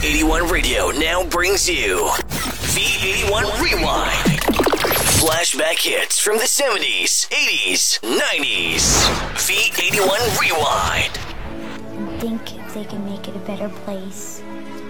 V81 Radio now brings you V81 Rewind. Flashback hits from the 70s, 80s, 90s. V81 Rewind. And think if they can make it a better place.